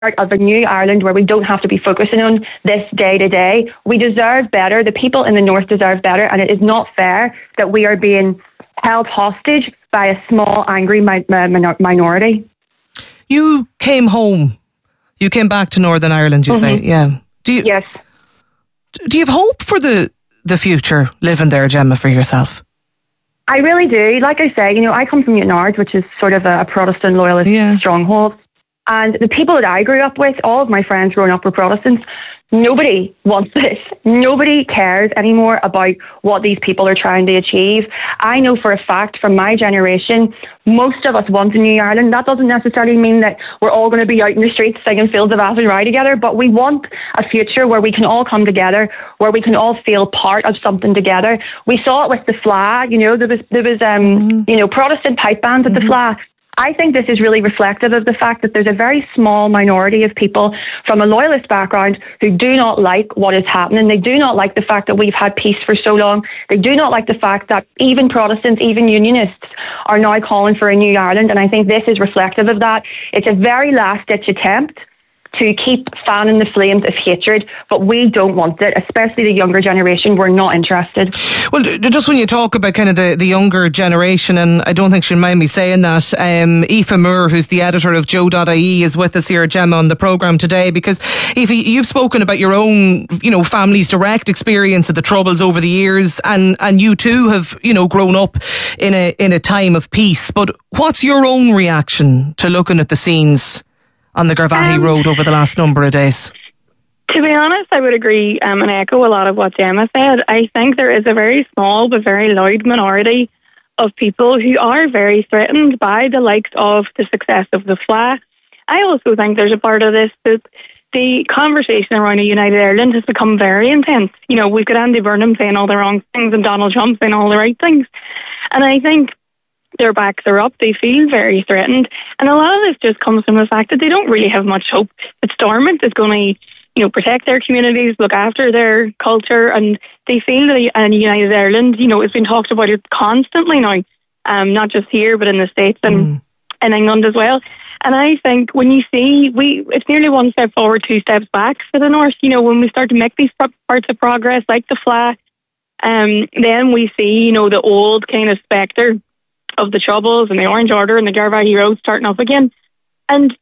of a new Ireland where we don't have to be focusing on this day to day. We deserve better. The people in the north deserve better, and it is not fair that we are being held hostage by a small, angry minority. You came home. You came back to Northern Ireland, you say, yeah. Yes. Do you have hope for the future living there, Gemma, for yourself? I really do. Like I say, I come from Newtownards, which is sort of a Protestant loyalist stronghold. And the people that I grew up with, all of my friends growing up were Protestants. Nobody wants this. Nobody cares anymore about what these people are trying to achieve. I know for a fact from my generation, most of us want a new Ireland. That doesn't necessarily mean that we're all going to be out in the streets singing Fields of Athenry together, but we want a future where we can all come together, where we can all feel part of something together. We saw it with the flag. There was Protestant pipe bands at the flag. I think this is really reflective of the fact that there's a very small minority of people from a loyalist background who do not like what is happening. They do not like the fact that we've had peace for so long. They do not like the fact that even Protestants, even Unionists are now calling for a new Ireland. And I think this is reflective of that. It's a very last-ditch attempt to keep fanning the flames of hatred, but we don't want it, especially the younger generation. We're not interested. Well, just when you talk about kind of the younger generation, and I don't think she'll mind me saying that, Aoife Moore, who's the editor of Joe.ie, is with us here, Gemma, on the programme today, because Aoife, you've spoken about your own, family's direct experience of the Troubles over the years, and you too have, grown up in a time of peace. But what's your own reaction to looking at the scenes on the Garvaghey Road over the last number of days? To be honest, I would agree and echo a lot of what Gemma said. I think there is a very small but very loud minority of people who are very threatened by the likes of the success of the FLA. I also think there's a part of this that the conversation around a united Ireland has become very intense. We've got Andy Burnham saying all the wrong things and Donald Trump saying all the right things. And I think their backs are up. They feel very threatened. And a lot of this just comes from the fact that they don't really have much hope that Stormont is going to, protect their communities, look after their culture, and they feel that a united Ireland, it's been talked about it constantly now, not just here, but in the States and in England as well. And I think when you see, it's nearly one step forward, two steps back for the North. When we start to make these parts of progress, like the FLA, then we see, the old kind of spectre of the Troubles and the Orange Order and the Garvaghey Road starting up again. And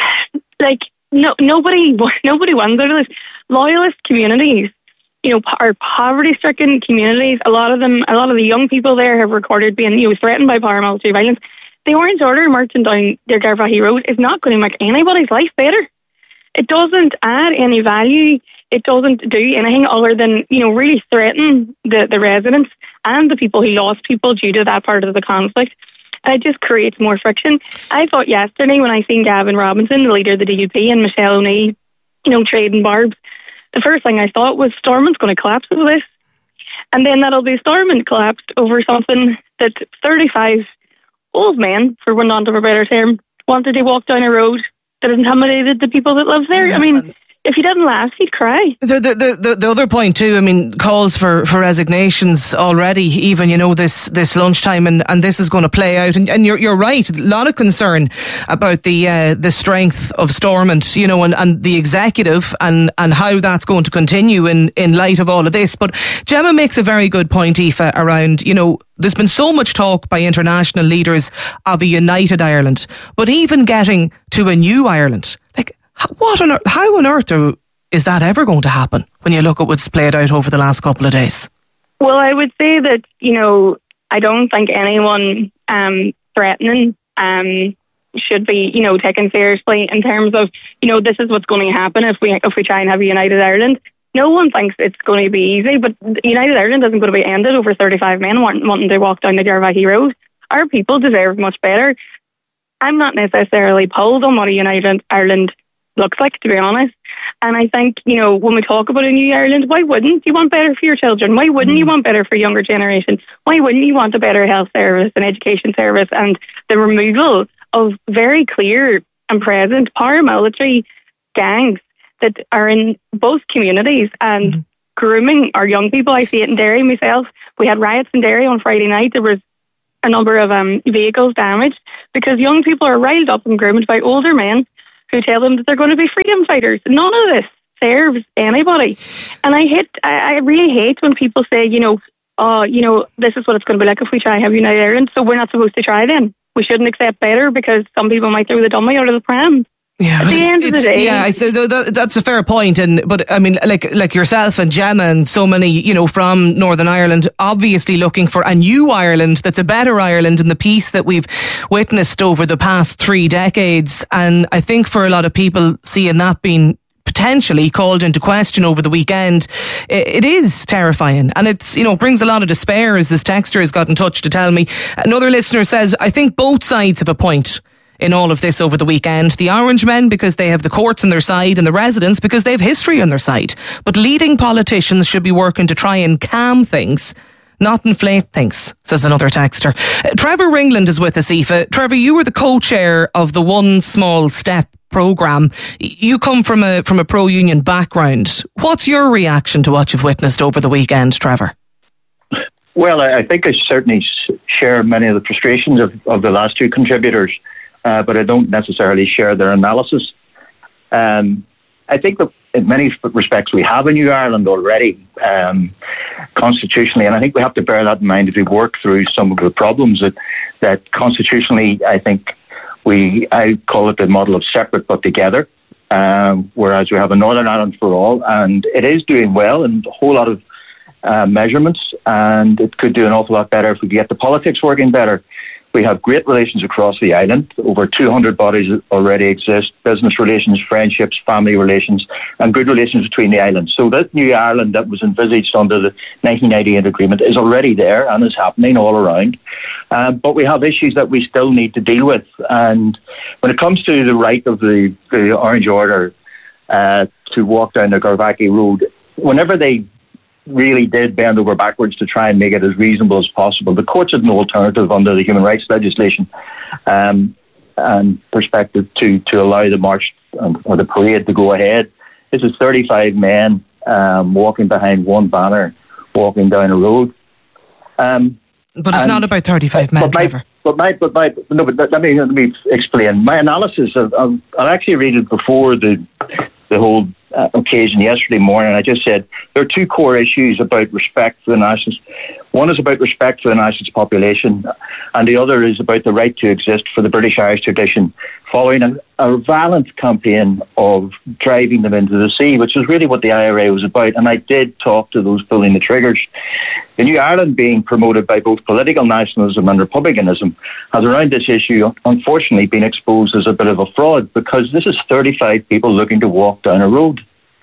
nobody wants out of this. Loyalist communities, are poverty-stricken communities. A lot of the young people there have recorded being, threatened by paramilitary violence. The Orange Order marching down their Garvaghey Road is not going to make anybody's life better. It doesn't add any value. It doesn't do anything other than, really threaten the residents and the people who lost people due to that part of the conflict. And it just creates more friction. I thought yesterday when I seen Gavin Robinson, the leader of the DUP, and Michelle O'Neill, trading barbs, the first thing I thought was Stormont's going to collapse over this. And then that'll be Stormont collapsed over something that 35 old men, for want of a better term, wanted to walk down a road that intimidated the people that live there. I mean, if he didn't laugh, he'd cry. The other point too, calls for resignations already, even, this lunchtime, and this is going to play out. And you're right, a lot of concern about the strength of Stormont, and the executive and how that's going to continue in light of all of this. But Gemma makes a very good point, Aoife, around, there's been so much talk by international leaders of a united Ireland, but even getting to a new Ireland, how on earth is that ever going to happen when you look at what's played out over the last couple of days? Well, I would say that, I don't think anyone threatening should be, taken seriously in terms of, this is what's going to happen if we try and have a united Ireland. No one thinks it's going to be easy, but United Ireland isn't going to be ended over 35 men wanting to walk down the Garvaghey Road. Our people deserve much better. I'm not necessarily pulled on what a united Ireland looks like, to be honest. And I think, when we talk about a new Ireland, why wouldn't you want better for your children? Why wouldn't you want better for younger generations? Why wouldn't you want a better health service and education service and the removal of very clear and present paramilitary gangs that are in both communities and grooming our young people? I see it in Derry myself. We had riots in Derry on Friday night. There was a number of vehicles damaged because young people are riled up and groomed by older men who tell them that they're going to be freedom fighters. None of this serves anybody. And I really hate when people say, this is what it's going to be like if we try and have United Ireland, so we're not supposed to try then. We shouldn't accept better because some people might throw the dummy out of the pram. Yeah, at the end of the day, that's a fair point. But I mean, like yourself and Gemma and so many, from Northern Ireland, obviously looking for a new Ireland that's a better Ireland in the peace that we've witnessed over the past 3 decades. And I think for a lot of people, seeing that being potentially called into question over the weekend, it is terrifying, and it's brings a lot of despair, as this texter has got in touch to tell me. Another listener says, I think both sides have a point in all of this over the weekend. The Orange men, because they have the courts on their side, and the residents, because they have history on their side. But leading politicians should be working to try and calm things, not inflate things, says another texter. Trevor Ringland is with us, Aoife. Trevor, you were the co-chair of the One Small Step programme. You come from a pro-union background. What's your reaction to what you've witnessed over the weekend, Trevor? Well, I think I certainly share many of the frustrations of the last two contributors, but I don't necessarily share their analysis. I think that in many respects we have a new Ireland already, constitutionally, and I think we have to bear that in mind as we work through some of the problems that constitutionally, I think I call it the model of separate but together, whereas we have a Northern Ireland for all, and it is doing well in a whole lot of measurements, and it could do an awful lot better if we could get the politics working better. We have great relations across the island. Over 200 bodies already exist, business relations, friendships, family relations, and good relations between the islands. So that new Ireland that was envisaged under the 1998 agreement is already there and is happening all around. But we have issues that we still need to deal with. And when it comes to the right of the Orange Order to walk down the Garvaghy Road, whenever they really did bend over backwards to try and make it as reasonable as possible, the courts had no alternative under the human rights legislation and perspective to allow the march or the parade to go ahead. This is 35 men walking behind one banner, walking down a road. But it's not about 35 men, Trevor. Let me explain. My analysis I'll actually read it before the whole occasion yesterday morning. I just said there are two core issues about respect for the nations. One is about respect for the nation's population, and the other is about the right to exist for the British Irish tradition, following a violent campaign of driving them into the sea, which is really what the IRA was about. And I did talk to those pulling the triggers. The new Ireland being promoted by both political nationalism and republicanism has around this issue unfortunately been exposed as a bit of a fraud, because this is 35 people looking to walk down a road.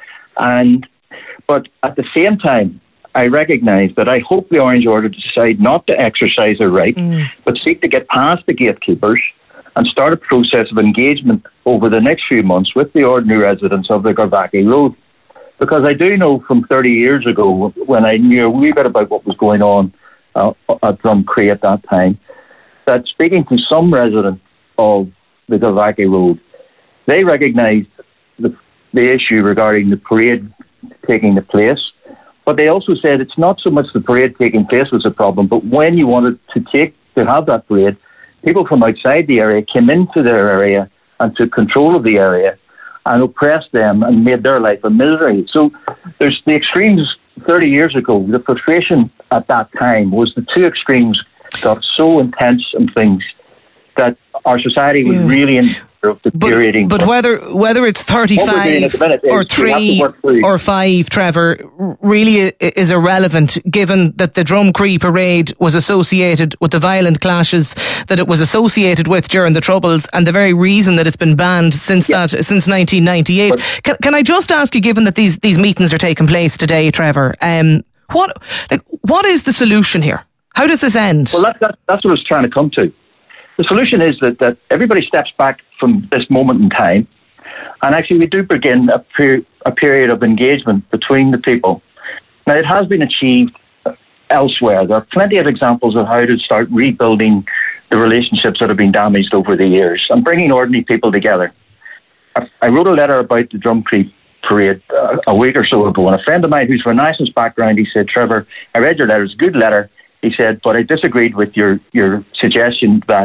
But at the same time, I recognise that I hope the Orange Order decide not to exercise their right, but seek to get past the gatekeepers and start a process of engagement over the next few months with the ordinary residents of the Garvaghy Road. Because I do know from 30 years ago, when I knew a wee bit about what was going on at Drumcree at that time, that speaking to some residents of the Garvaghy Road, they recognised the issue regarding the parade taking the place. But they also said it's not so much the parade taking place was a problem, but when you wanted to have that parade, people from outside the area came into their area and took control of the area and oppressed them and made their life a misery. So there's the extremes 30 years ago. The frustration at that time was the two extremes got so intense and things that our society was really in of deteriorating. But whether it's 35 or 3 or 5, Trevor, really is irrelevant, given that the Drumcree parade was associated with the violent clashes that it was associated with during the Troubles, and the very reason that it's been banned since 1998. Can I just ask you, given that these meetings are taking place today, Trevor, what is the solution here? How does this end? Well, that's what I was trying to come to. The solution is that everybody steps back from this moment in time, and actually we do begin a period of engagement between the people. Now, it has been achieved elsewhere. There are plenty of examples of how to start rebuilding the relationships that have been damaged over the years and bringing ordinary people together. I wrote a letter about the Drumcree parade a week or so ago, and a friend of mine who's from a nationalist background, he said, "Trevor, I read your letter, it's a good letter." He said, "But I disagreed with your suggestion that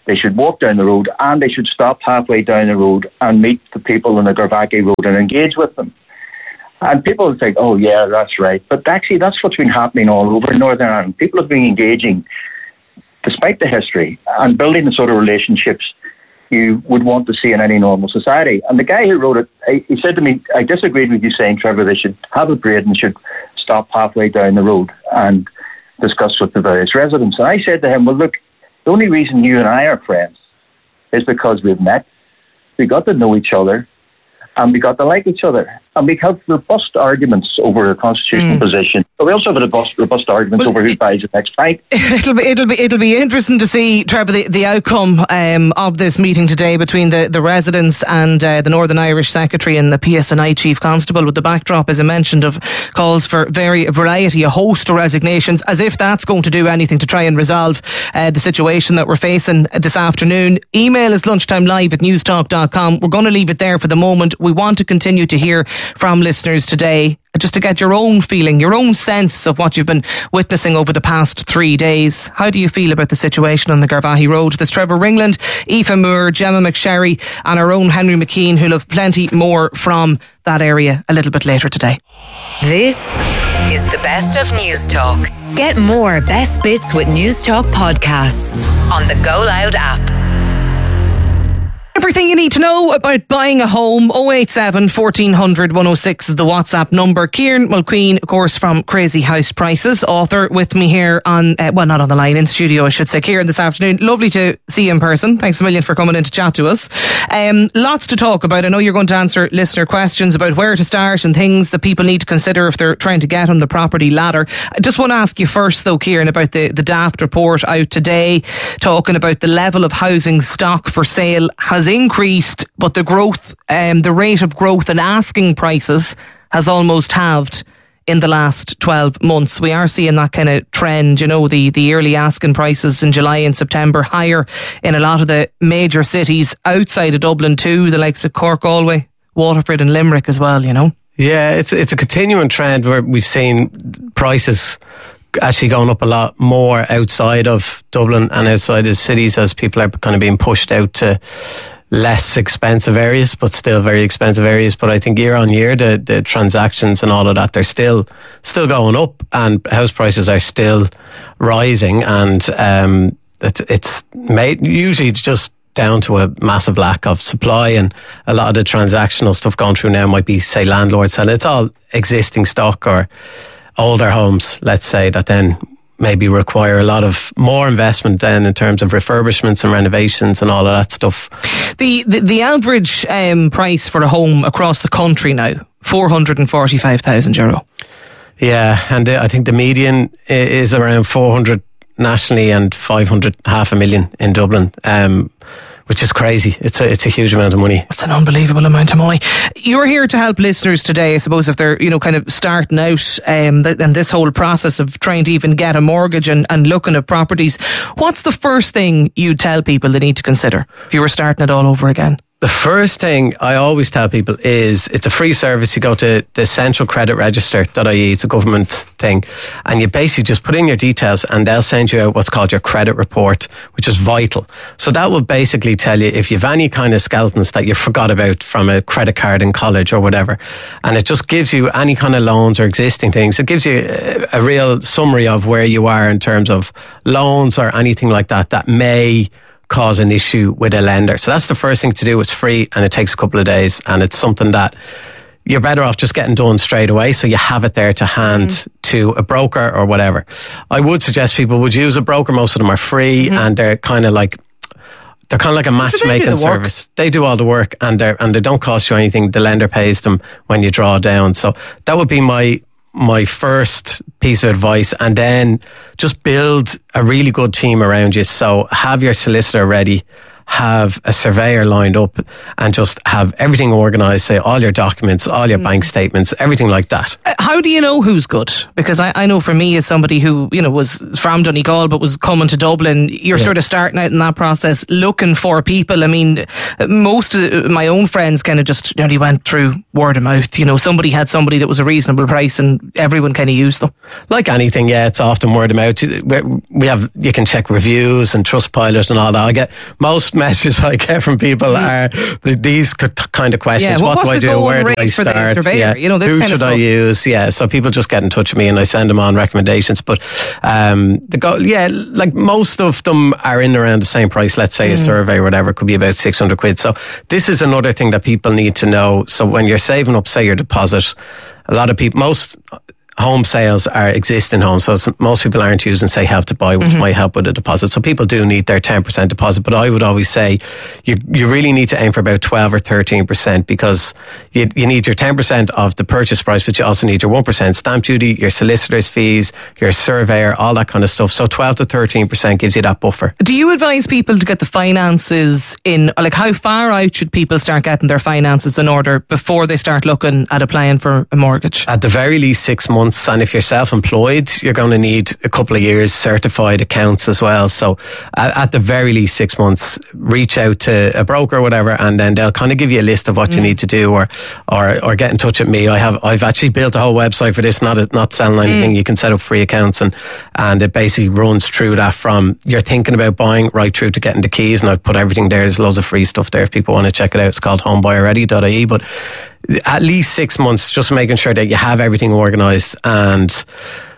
They should walk down the road, and they should stop halfway down the road and meet the people on the Garvaghy Road and engage with them. And people will think, oh yeah, that's right. But actually that's what's been happening all over Northern Ireland. People have been engaging, despite the history, and building the sort of relationships you would want to see in any normal society. And the guy who wrote it, he said to me, I disagreed with you saying, Trevor, they should have a parade and should stop halfway down the road and discuss with the various residents. And I said to him, well, look, the only reason you and I are friends is because we've met, we got to know each other, and we got to like each other. And we have robust arguments over the constitutional position. But we also have robust arguments over who buys the next pint. It'll be interesting to see, Trevor, the outcome of this meeting today between the residents and the Northern Irish Secretary and the PSNI Chief Constable, with the backdrop, as I mentioned, of calls for a host of resignations, as if that's going to do anything to try and resolve the situation that we're facing this afternoon. Email is lunchtimelive@newstalk.com. We're going to leave it there for the moment. We want to continue to hear from listeners today, just to get your own feeling, your own sense of what you've been witnessing over the past 3 days. How do you feel about the situation on the Garvaghy Road? There's Trevor Ringland, Aoife Moore, Gemma McSherry, and our own Henry McKean, who'll have plenty more from that area a little bit later today. This is the best of News Talk. Get more best bits with News Talk podcasts on the Go Loud app. Everything you need to know about buying a home. 087 1400 106 is the WhatsApp number. Kieran Mulqueen, of course, from Crazy House Prices, author, with me here on, not on the line, in studio, I should say. Kieran, this afternoon, lovely to see you in person. Thanks a million for coming in to chat to us. Lots to talk about. I know you're going to answer listener questions about where to start and things that people need to consider if they're trying to get on the property ladder. I just want to ask you first, though, Kieran, about the Daft report out today, talking about the level of housing stock for sale has increased, but the growth, the rate of growth in asking prices has almost halved in the last 12 months. We are seeing that kind of trend, the yearly asking prices in July and September higher in a lot of the major cities outside of Dublin too, the likes of Cork, Galway, Waterford and Limerick as well, Yeah, it's a continuing trend where we've seen prices actually going up a lot more outside of Dublin and outside of cities as people are kind of being pushed out to less expensive areas, but still very expensive areas. But I think year on year, the transactions and all of that, they're still going up, and house prices are still rising. And it's made usually just down to a massive lack of supply, and a lot of the transactional stuff going through now might be, say, landlords, and it's all existing stock or older homes, let's say, that then maybe require a lot of more investment then in terms of refurbishments and renovations and all of that stuff. The average price for a home across the country now, €445,000. Yeah, and I think the median is around 400 nationally and 500, $500,000 in Dublin. Which is crazy. It's a huge amount of money. It's an unbelievable amount of money. You're here to help listeners today, I suppose, if they're, kind of starting out and this whole process of trying to even get a mortgage and looking at properties. What's the first thing you tell people they need to consider if you were starting it all over again? The first thing I always tell people is it's a free service. You go to the centralcreditregister.ie, it's a government thing, and you basically just put in your details and they'll send you out what's called your credit report, which is vital. So that will basically tell you if you've any kind of skeletons that you forgot about from a credit card in college or whatever. And it just gives you any kind of loans or existing things. It gives you a real summary of where you are in terms of loans or anything like that may cause an issue with a lender. So that's the first thing to do. It's free and it takes a couple of days, and it's something that you're better off just getting done straight away, so you have it there to hand to a broker or whatever. I would suggest people would use a broker. Most of them are free, and they're kind of like a matchmaking service. They do all the work, and they don't cost you anything. The lender pays them when you draw down. So that would be my first piece of advice. And then just build a really good team around you. So have your solicitor ready, have a surveyor lined up and just have everything organised, say all your documents, all your bank statements, everything like that. How do you know who's good? Because I know for me, as somebody who, you know, was from Donegal but was coming to Dublin, you're sort of starting out in that process looking for people. I mean, most of my own friends kind of just only went through word of mouth. You know, somebody had somebody that was a reasonable price and everyone kind of used them. Like anything, it's often word of mouth. You can check reviews and Trustpilot and all that. I get most messages I get from people are these kind of questions. What do I do? Where do I start? You know, who should I use? So people just get in touch with me and I send them on recommendations. But like most of them are in around the same price. Let's say a survey or whatever could be about 600 quid. So this is another thing that people need to know. So when you're saving up, say your deposit, a lot of people, most home sales are existing homes, so most people aren't using, say, Help to Buy, which might help with a deposit. So people do need their 10% deposit, but I would always say you really need to aim for about 12 or 13% because you need your 10% of the purchase price, but you also need your 1% stamp duty, your solicitor's fees, your surveyor, all that kind of stuff. So 12 to 13% gives you that buffer. Do you advise people to get the finances in, like how far out should people start getting their finances in order before they start looking at applying for a mortgage? At the very least 6 months. And if you're self-employed, you're going to need a couple of years certified accounts as well. So at the very least 6 months, reach out to a broker or whatever, and then they'll kind of give you a list of what you need to do, or get in touch with me. I've actually built a whole website for this, not selling anything. You can set up free accounts and it basically runs through that from you're thinking about buying right through to getting the keys, and I've put everything there. There's loads of free stuff there if people want to check it out. It's called homebuyerready.ie. But at least 6 months, just making sure that you have everything organised, and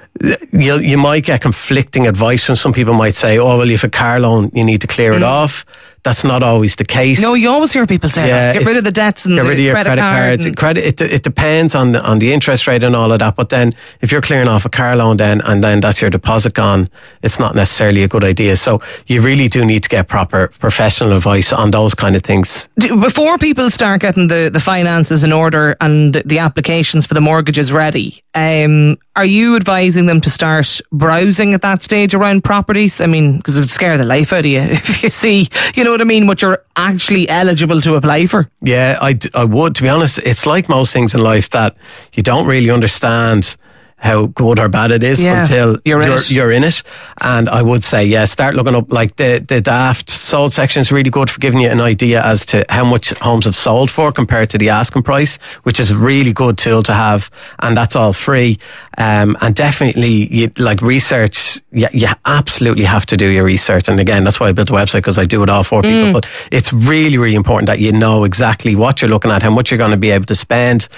you might get conflicting advice from some people. Might say, oh, well, you have a car loan, you need to clear it off. That's not always the case. No, you always hear people say that. Get rid of the debts and get rid of your credit cards. It depends on the interest rate and all of that. But then if you're clearing off a car loan and then that's your deposit gone, it's not necessarily a good idea. So you really do need to get proper professional advice on those kind of things. Before people start getting the finances in order and the applications for the mortgages ready, are you advising them to start browsing at that stage around properties? I mean, because it would scare the life out of you if you see, you know what I mean, what you're actually eligible to apply for. Yeah, I would. To be honest, it's like most things in life that you don't really understand how good or bad it is until you're in it. And I would say, start looking up, like the Daft sold section is really good for giving you an idea as to how much homes have sold for compared to the asking price, which is a really good tool to have, and that's all free. And definitely, research, you absolutely have to do your research. And again, that's why I built the website, because I do it all for people. But it's really, really important that you know exactly what you're looking at, how much you're going to be able to spend.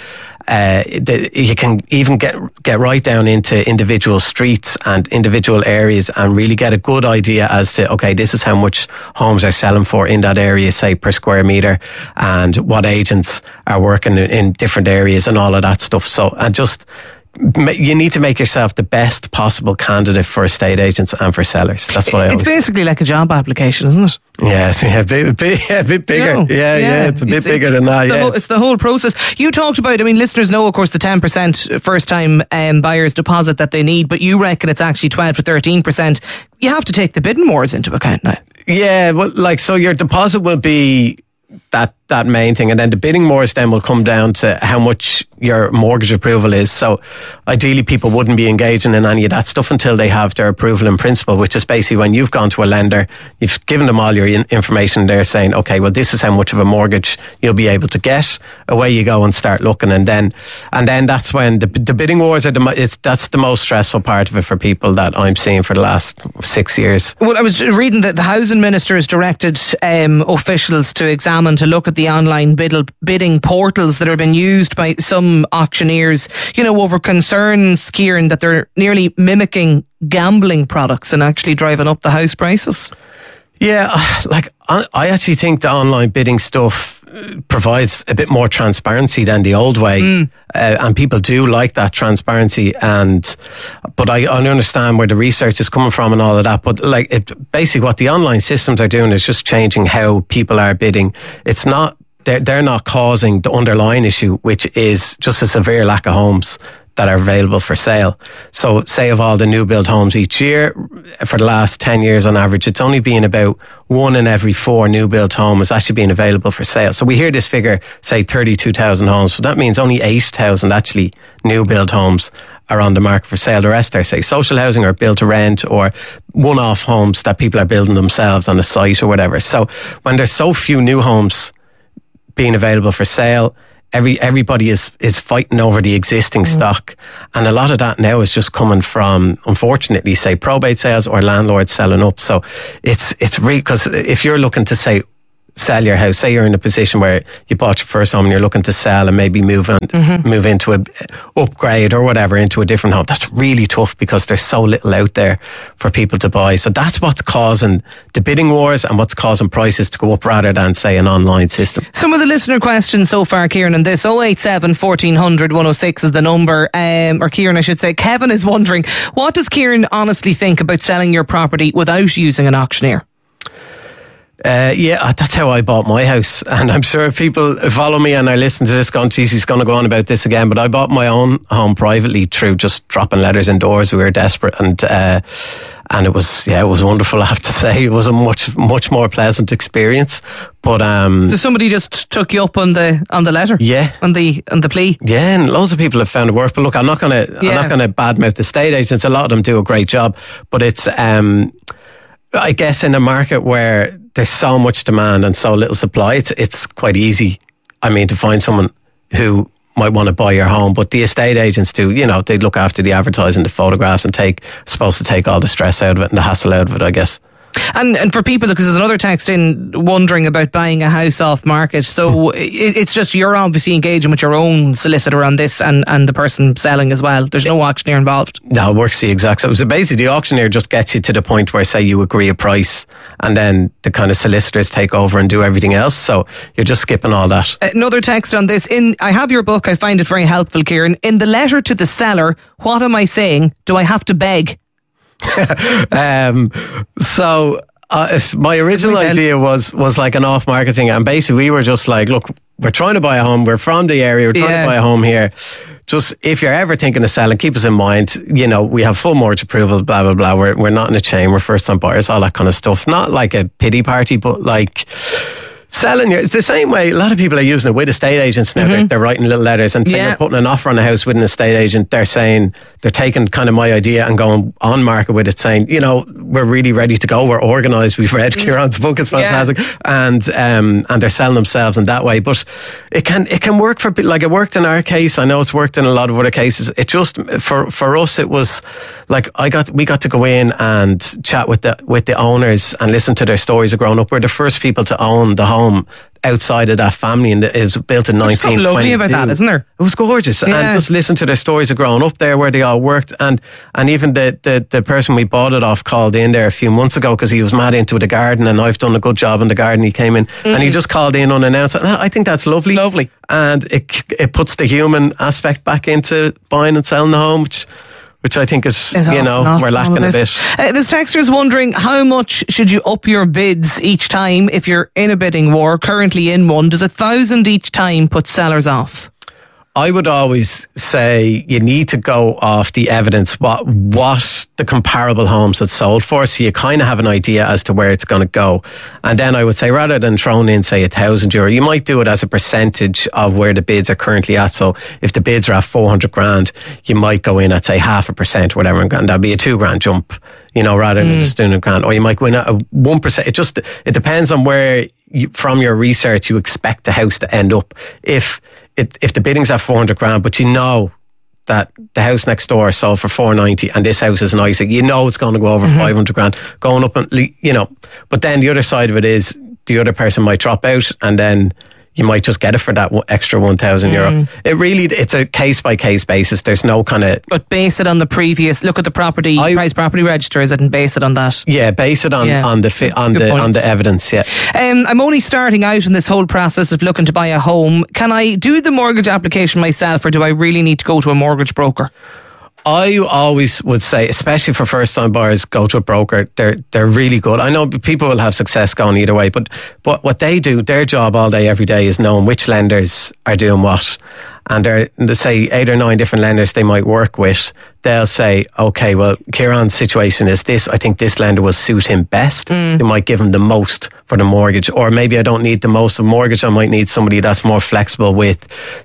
You can even get right down into individual streets and individual areas and really get a good idea as to, okay, this is how much homes are selling for in that area, say per square metre, and what agents are working in different areas and all of that stuff. So, and just, you need to make yourself the best possible candidate for estate agents and for sellers. That's what I always. It's basically like a job application, isn't it? Yes, a bit bigger. It's a bit bigger than that. It's the whole process. You talked about, I mean, listeners know, of course, the 10% first-time buyers deposit that they need, but you reckon it's actually 12 to 13%. You have to take the bidding wars into account now. Yeah, well, so your deposit will be that main thing, and then the bidding wars then will come down to how much your mortgage approval is. So ideally people wouldn't be engaging in any of that stuff until they have their approval in principle, which is basically when you've gone to a lender, you've given them all your information, they're saying, okay, well, this is how much of a mortgage you'll be able to get. Away you go and start looking, and then that's when the bidding wars are that's the most stressful part of it for people that I'm seeing for the last 6 years. Well, I was reading that the Housing Minister has directed officials to look at the online bidding portals that are being used by some auctioneers, over concerns, Kieran, that they're nearly mimicking gambling products and actually driving up the house prices. Yeah, I actually think the online bidding stuff provides a bit more transparency than the old way, and people do like that transparency. But I understand where the research is coming from and all of that. But basically, what the online systems are doing is just changing how people are bidding. It's not they're not causing the underlying issue, which is just a severe lack of homes that are available for sale. So say of all the new build homes each year, for the last 10 years on average, it's only been about 1 in every 4 new build homes actually being available for sale. So we hear this figure, say 32,000 homes. So that means only 8,000 actually new build homes are on the market for sale. The rest are, say, social housing or build to rent or one-off homes that people are building themselves on a site or whatever. So when there's so few new homes being available for sale, everybody is fighting over the existing stock, and a lot of that now is just coming from, unfortunately, say probate sales or landlords selling up. So it's really, because if you're looking to say sell your house, say you're in a position where you bought your first home and you're looking to sell and maybe move into a upgrade or whatever into a different home, that's really tough because there's so little out there for people to buy. So that's what's causing the bidding wars and what's causing prices to go up rather than, say, an online system. Some of the listener questions so far, Kieran, on this 087 1400 106 is the number, or Kieran I should say. Kevin is wondering, what does Kieran honestly think about selling your property without using an auctioneer? Yeah, that's how I bought my house, and I'm sure people follow me and are listening to this going, geez, he's going to go on about this again, but I bought my own home privately through just dropping letters indoors. We were desperate, and it was wonderful, I have to say. It was a much more pleasant experience. But so somebody just took you up on the letter, yeah, on the plea, yeah, and loads of people have found it worth. But look, I'm not going to badmouth the estate agents. A lot of them do a great job, but it's I guess in a market where there's so much demand and so little supply, it's quite easy, I mean, to find someone who might want to buy your home. But the estate agents do, they look after the advertising, the photographs, and supposed to take all the stress out of it and the hassle out of it, I guess. And for people, because there's another text in wondering about buying a house off market, so it's just you're obviously engaging with your own solicitor on this and the person selling as well. There's no auctioneer involved. No, it works the exact same. So basically the auctioneer just gets you to the point where, say, you agree a price and then the kind of solicitors take over and do everything else. So you're just skipping all that. Another text on this. I have your book. I find it very helpful, Kieran. In the letter to the seller, what am I saying? Do I have to beg? So my original idea was like an off-market thing, and basically we were just like, look, we're trying to buy a home, we're from the area, we're trying to buy a home here. Just, if you're ever thinking of selling, keep us in mind. We have full mortgage approval, blah blah blah. We're not in a chain, we're first time buyers, all that kind of stuff. Not like a pity party, but like selling it's the same way a lot of people are using it with estate agents now. They're writing little letters and saying you're putting an offer on a house with an estate agent. They're saying, they're taking kind of my idea and going on market with it, saying, we're really ready to go, we're organised, we've read Kieran's book, it's fantastic, and they're selling themselves in that way. But it can work for, like, it worked in our case. I know it's worked in a lot of other cases. It just, for us, it was like we got to go in and chat with the owners and listen to their stories of growing up. We're the first people to own the home outside of that family, and it was built in 1922. There's something lovely about that, isn't there? It was gorgeous, and just listen to their stories of growing up there, where they all worked, and even the person we bought it off called in there a few months ago because he was mad into the garden, and I've done a good job in the garden. He came in and he just called in unannounced. I think that's lovely, and it puts the human aspect back into buying and selling the home, which I think is we're lacking a bit. This texter is wondering, how much should you up your bids each time if you're in a bidding war, currently in one? Does 1,000 each time put sellers off? I would always say you need to go off the evidence, what the comparable homes had sold for, so you kind of have an idea as to where it's going to go. And then I would say, rather than throwing in, say, €1,000, you might do it as a percentage of where the bids are currently at. So if the bids are at 400 grand, you might go in at, say, 0.5% or whatever, and that'd be a £2,000 jump, rather than just doing £1,000. Or you might go in at a 1%. It depends on where from your research you expect the house to end up. If the bidding's at 400 grand, but that the house next door sold for 490 and this house is nicer, it's going to go over 500 grand going up, and but then the other side of it is the other person might drop out, and then you might just get it for that extra €1,000. It's a case by case basis. There's no kind of. But base it on the previous. Look at the price property register, is it, and base it on that. Yeah, base it on the evidence. Yeah. I'm only starting out in this whole process of looking to buy a home. Can I do the mortgage application myself, or do I really need to go to a mortgage broker? I always would say, especially for first-time buyers, go to a broker. They're really good. I know people will have success going either way, but what they do, their job all day, every day, is knowing which lenders are doing what. and they say 8 or 9 different lenders they might work with, they'll say, okay, well, Kieran's situation is this. I think this lender will suit him best. They might give him the most for the mortgage, or maybe I don't need the most of mortgage. I might need somebody that's more flexible with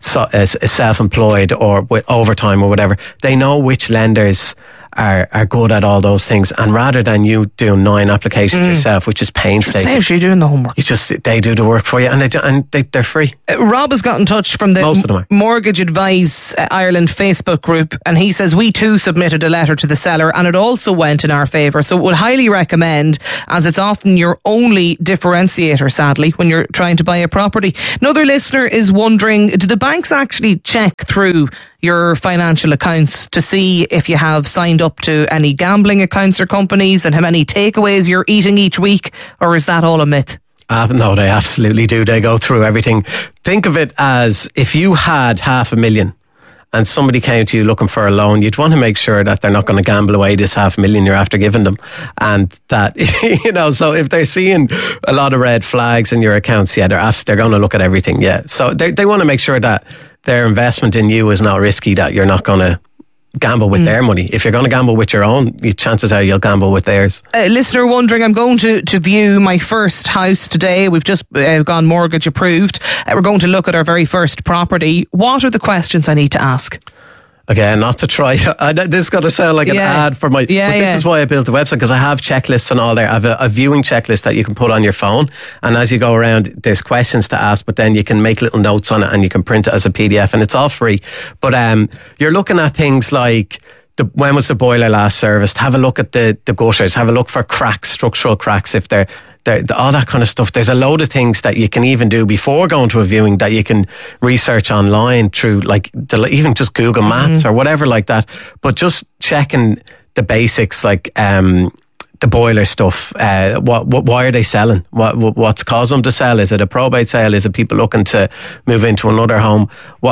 self-employed or with overtime or whatever. They know which lenders are good at all those things, and rather than you doing 9 applications yourself, which is painstaking, they're actually doing the homework. They do the work for you, and they're free. Rob has got in touch from the Mortgage Advice Ireland Facebook group, and he says we too submitted a letter to the seller, and it also went in our favour. So would highly recommend, as it's often your only differentiator, sadly, when you're trying to buy a property. Another listener is wondering, do the banks actually check through your financial accounts to see if you have signed up to any gambling accounts or companies and how many takeaways you're eating each week, or is that all a myth? No, they absolutely do. They go through everything. Think of it as if you had 500,000 and somebody came to you looking for a loan, you'd want to make sure that they're not going to gamble away this 500,000 you're after giving them. And that, so if they're seeing a lot of red flags in your accounts, they're going to look at everything. Yeah. So they want to make sure that their investment in you is not risky, that you're not going to gamble with their money. If you're going to gamble with your own, chances are you'll gamble with theirs. Listener wondering, I'm going to view my first house today. We've just gone mortgage approved. We're going to look at our very first property. What are the questions I need to ask? Again, not to try. This is going to sound like an ad for my... This is why I built the website, because I have checklists and all there. I have a viewing checklist that you can put on your phone. And as you go around, there's questions to ask, but then you can make little notes on it and you can print it as a PDF, and it's all free. But you're looking at things like... when was the boiler last serviced? Have a look at the gutters. Have a look for cracks, structural cracks, if they're all that kind of stuff. There's a load of things that you can even do before going to a viewing that you can research online through, like even just Google Maps or whatever like that. But just checking the basics, like the boiler stuff. Why are they selling? What's caused them to sell? Is it a probate sale? Is it people looking to move into another home?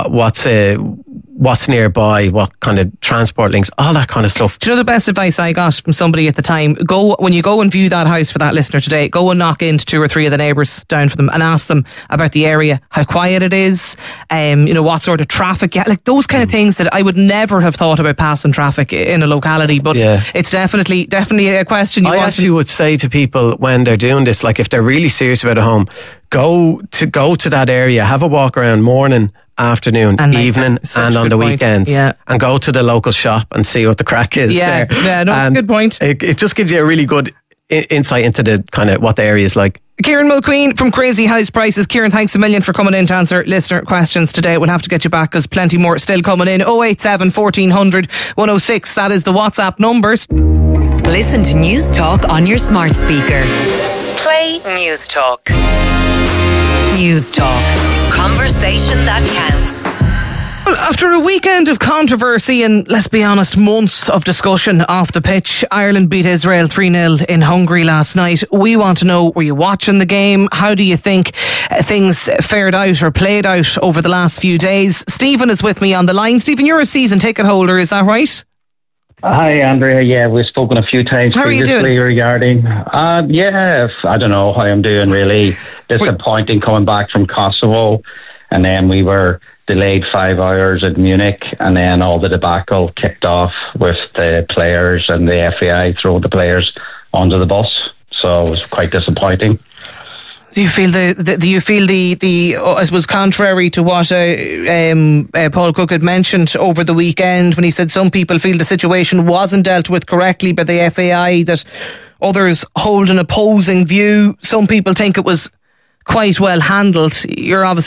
What's nearby? What kind of transport links? All that kind of stuff. Do you know the best advice I got from somebody at the time? When you go and view that house for that listener today, go and knock into 2 or 3 of the neighbours down for them and ask them about the area, how quiet it is, what sort of traffic, like those kind of things that I would never have thought about passing traffic in a locality, but it's definitely a question I actually would say to people when they're doing this, like if they're really serious about a home, go to that area, have a walk around morning, afternoon, and evening, and on the weekends, and go to the local shop and see what the crack is there. Yeah, no, good point. It just gives you a really good insight into the kind of what the area is like. Kieran Mulqueen from Crazy House Prices. Kieran, thanks a million for coming in to answer listener questions today. We'll have to get you back because plenty more still coming in. 087 1400 106. That is the WhatsApp numbers. Listen to News Talk on your smart speaker. Play News Talk. News Talk. Conversation that counts. Well, after a weekend of controversy and, let's be honest, months of discussion off the pitch, Ireland beat Israel 3-0 in Hungary last night. We want to know, were you watching the game? How do you think things fared out or played out over the last few days? Stephen is with me on the line. Stephen, you're a season ticket holder, is that right? Hi, Andrea. Yeah, we've spoken a few times previously regarding... I don't know how I'm doing, really. Disappointing coming back from Kosovo, and then we were delayed 5 hours at Munich, and then all the debacle kicked off with the players and the FAI throwing the players onto the bus. So it was quite disappointing. Do you feel the I suppose contrary to what Paul Cook had mentioned over the weekend when he said some people feel the situation wasn't dealt with correctly by the FAI, that others hold an opposing view. Some people think it was quite well handled. You're not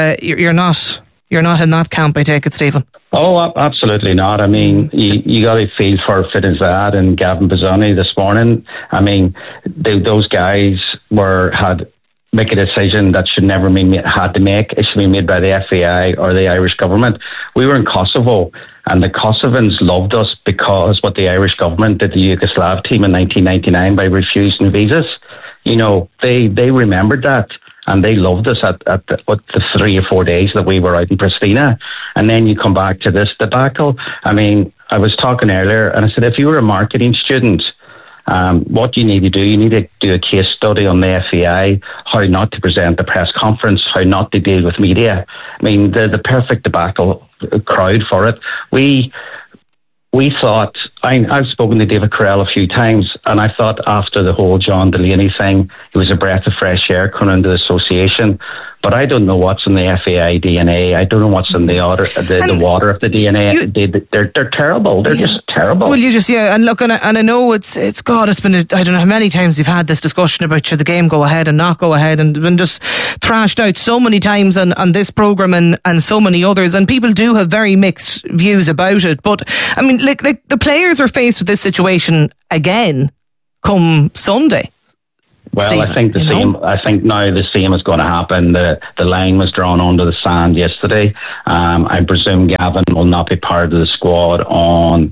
in that camp, I take it, Stephen. Oh, absolutely not. I mean, you got to feel for Fidanzad and Gavin Bazzoni this morning. I mean, those guys had make a decision that should never be had to make. It should be made by the FAI or the Irish government. We were in Kosovo, and the Kosovans loved us because what the Irish government did to the Yugoslav team in 1999 by refusing visas. They remembered that, and they loved us at the 3 or 4 days that we were out in Pristina. And then you come back to this debacle. I mean, I was talking earlier, and I said, if you were a marketing student What you need to do, you need to do a case study on the FAI, how not to present the press conference, how not to deal with media. I mean, they're the perfect debacle crowd for it. We thought, I've spoken to David Carell a few times, and I thought after the whole John Delaney thing, it was a breath of fresh air coming into the association. But I don't know what's in the FAI DNA. I don't know what's in the water of the DNA. They're terrible. They're just terrible. Well, and look, and I know it's God. It's been I don't know how many times we've had this discussion about should the game go ahead and not go ahead, and been just thrashed out so many times on this programme and so many others. And people do have very mixed views about it. But I mean, like the players are faced with this situation again come Sunday. Well, Stephen, I think the same. I think now the same is going to happen. The line was drawn under the sand yesterday. I presume Gavin will not be part of the squad on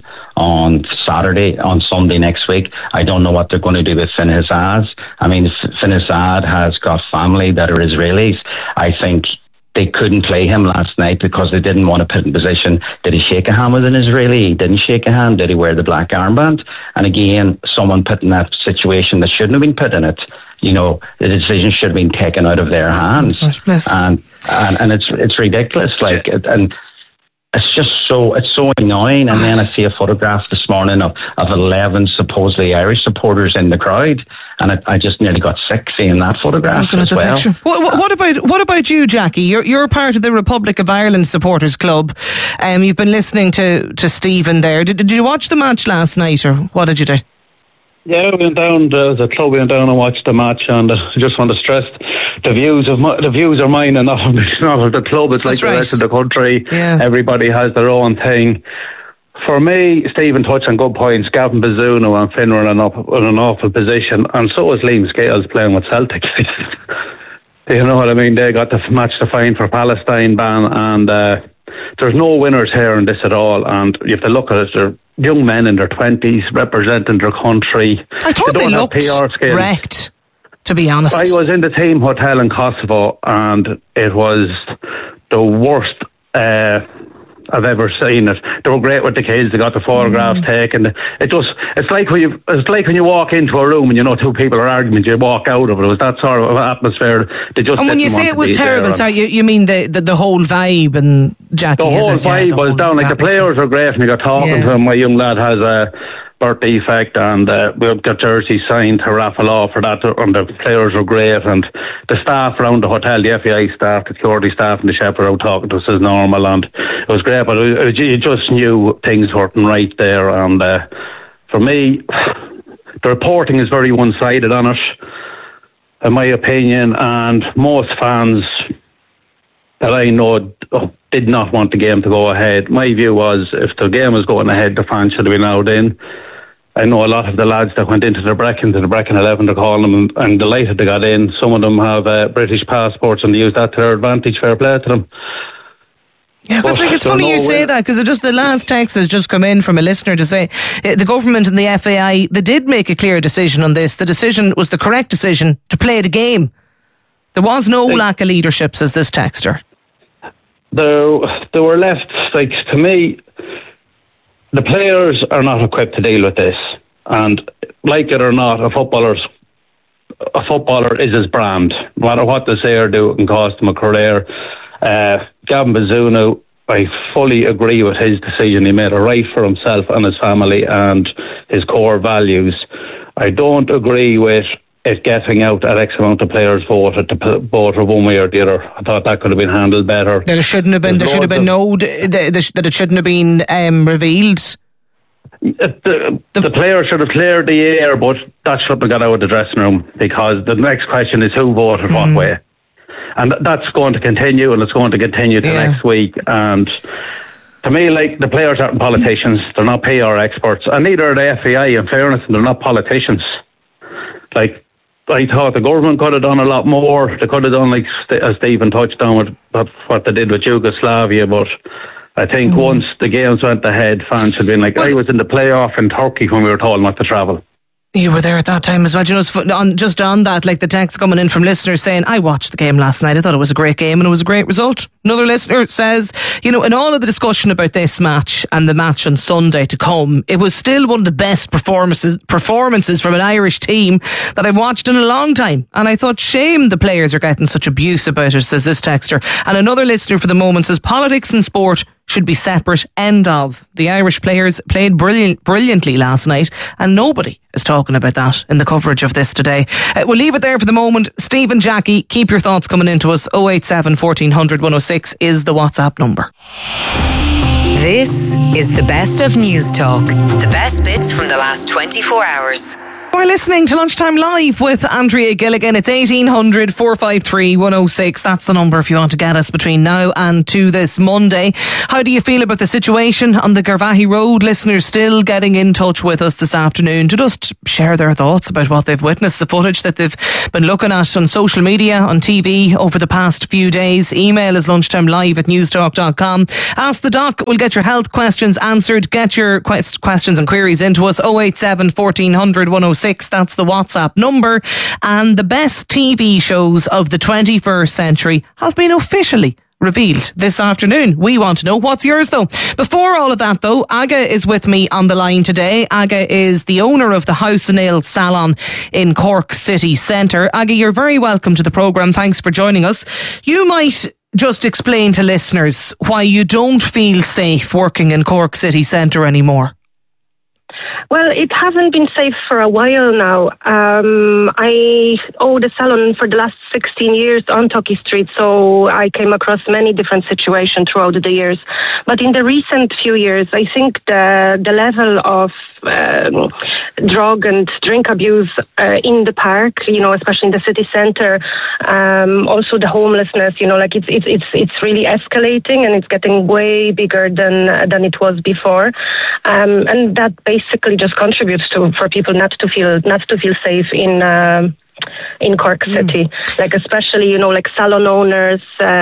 Sunday next week. I don't know what they're going to do with Finn Hazzad. I mean, Finn Hazzad has got family that are Israelis. I think they couldn't play him last night because they didn't want to put in position. Did he shake a hand with an Israeli? He didn't shake a hand. Did he wear the black armband? And again, someone put in that situation that shouldn't have been put in it. You know, the decision should have been taken out of their hands. And it's ridiculous. And it's just so annoying. And then I see a photograph this morning of 11 supposedly Irish supporters in the crowd, and I just nearly got sick seeing that photograph as well. What about you, Jackie? You're part of the Republic of Ireland Supporters Club. You've been listening to Stephen there. Did you watch the match last night, or what did you do? Yeah, we went down. The club went down and watched the match, and I just want to stress the views are mine and not of the club. It's like the rest of the country. Yeah. Everybody has their own thing. For me, Stephen touched on good points. Gavin Bazunu and Finn were in an awful position, and so is Liam Scales playing with Celtic. You know what I mean? They got the match defined for Palestine ban, and there's no winners here in this at all. And you have to look at it. They're young men in their 20s representing their country. I thought they looked wrecked, to be honest. I was in the team hotel in Kosovo, and it was the worst I've ever seen it. They were great with the kids. They got the photographs taken. It's like when you walk into a room and you know two people are arguing, you walk out of it. It was that sort of atmosphere. And when you say it was terrible, sorry, you mean the whole vibe, and Jackie? The whole vibe was down. Like the players were great, and you got talking to him. My young lad has a birth defect, and we've got jerseys signed to raffle off for that, and the players were great, and the staff around the hotel, the FAI staff, the security staff and the shepherd out talking to us as normal, and it was great, but you just knew things weren't right there. And for me, the reporting is very one-sided on it, in my opinion, and most fans that I know did not want the game to go ahead. My view was, if the game was going ahead, the fans should have been allowed in. I know a lot of the lads that went into the Brecon 11, they're calling them, and delighted they got in. Some of them have British passports, and they use that to their advantage. Fair play to them. Yeah, because it's funny you say that, because the last text has just come in from a listener to say the government and the FAI, they did make a clear decision on this. The decision was the correct decision to play the game. There was no lack of leadership, says this texter. They were left, like, to me, the players are not equipped to deal with this. And like it or not, a footballer is his brand. No matter what they say or do, it can cost them a career. Gavin Bazunu, I fully agree with his decision. He made it right for himself and his family and his core values. I don't agree with it getting out that X amount of players voted to vote for one way or the other. I thought that could have been handled better. That it shouldn't have been. There should have been that it shouldn't have been revealed. The players should have cleared the air, but that shouldn't have got out of the dressing room, because the next question is who voted what way. And that's going to continue, and it's going to continue to next week. And to me, like, the players aren't politicians. They're not PR experts. And neither are the FAI, in fairness, and they're not politicians. Like, I thought the government could have done a lot more. They could have done, like, as Stephen touched on, with what they did with Yugoslavia. But I think once the games went ahead, fans should have been like, I was in the playoff in Turkey when we were told not to travel. You were there at that time as well. You know, just on that, like the text coming in from listeners saying, I watched the game last night. I thought it was a great game and it was a great result. Another listener says, you know, in all of the discussion about this match and the match on Sunday to come, it was still one of the best performances from an Irish team that I've watched in a long time. And I thought, shame the players are getting such abuse about it, says this texter. And another listener for the moment says, politics and sport should be separate. End of. The Irish players played brilliantly last night and nobody is talking about that in the coverage of this today. We'll leave it there for the moment. Steve and Jackie, keep your thoughts coming into us. 087 1400 106 is the WhatsApp number. This is the best of News Talk. The best bits from the last 24 hours. We're listening to Lunchtime Live with Andrea Gilligan. It's 1800 453 106. That's the number if you want to get us between now and to this Monday. How do you feel about the situation on the Garvaghey Road? Listeners still getting in touch with us this afternoon to just share their thoughts about what they've witnessed, the footage that they've been looking at on social media, on TV over the past few days. Email is lunchtimelive@newstalk.com. Ask the Doc. We'll get your health questions answered. Get your questions and queries into us. 087 1400 106. That's the WhatsApp number. And the best TV shows of the 21st century have been officially revealed this afternoon. We want to know what's yours though. Before all of that though, Aga is with me on the line today. Aga is the owner of the House and Ale Salon in Cork City Centre. Aga, you're very welcome to the programme. Thanks for joining us. You might just explain to listeners why you don't feel safe working in Cork City Centre anymore. Well, it hasn't been safe for a while now. I own the salon for the last 16 years on Tuckey Street, so I came across many different situations throughout the years. But in the recent few years, I think the level of drug and drink abuse in the park, you know, especially in the city centre, also the homelessness, you know, like it's really escalating and it's getting way bigger than it was before, and that basically just contributes for people not to feel safe in Cork City, like especially, you know, like salon owners,